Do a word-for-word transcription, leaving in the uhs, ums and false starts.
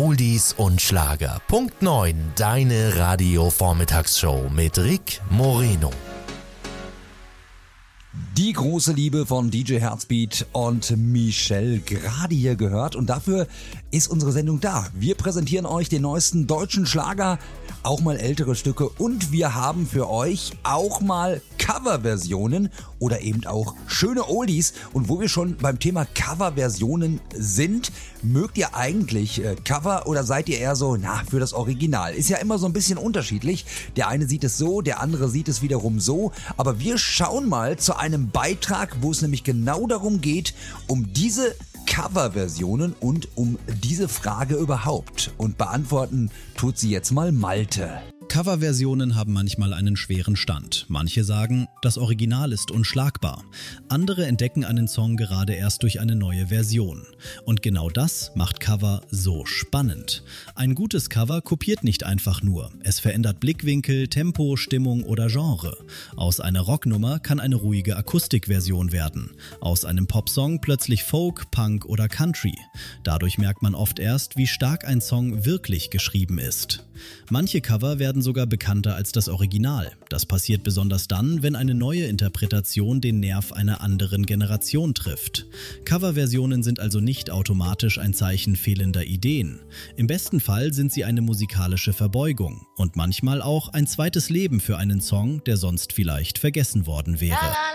Oldies und Schlager. Punkt neun, deine Radio-Vormittagsshow mit Rick Moreno. Die große Liebe von D J Herzbeat und Michelle gerade hier gehört und dafür ist unsere Sendung da. Wir präsentieren euch den neuesten deutschen Schlager, auch mal ältere Stücke und wir haben für euch auch mal Coverversionen oder eben auch schöne Oldies. Und wo wir schon beim Thema Coverversionen sind, mögt ihr eigentlich äh, Cover oder seid ihr eher so, na, für das Original? Ist ja immer so ein bisschen unterschiedlich. Der eine sieht es so, der andere sieht es wiederum so. Aber wir schauen mal zu einem Beitrag, wo es nämlich genau darum geht, um diese Coverversionen und um diese Frage überhaupt. Und beantworten tut sie jetzt mal Malte. Coverversionen haben manchmal einen schweren Stand. Manche sagen, das Original ist unschlagbar. Andere entdecken einen Song gerade erst durch eine neue Version. Und genau das macht Cover so spannend. Ein gutes Cover kopiert nicht einfach nur. Es verändert Blickwinkel, Tempo, Stimmung oder Genre. Aus einer Rocknummer kann eine ruhige Akustikversion werden. Aus einem Popsong plötzlich Folk, Punk oder Country. Dadurch merkt man oft erst, wie stark ein Song wirklich geschrieben ist. Manche Cover werden sogar bekannter als das Original. Das passiert besonders dann, wenn eine neue Interpretation den Nerv einer anderen Generation trifft. Coverversionen sind also nicht automatisch ein Zeichen fehlender Ideen. Im besten Fall sind sie eine musikalische Verbeugung und manchmal auch ein zweites Leben für einen Song, der sonst vielleicht vergessen worden wäre.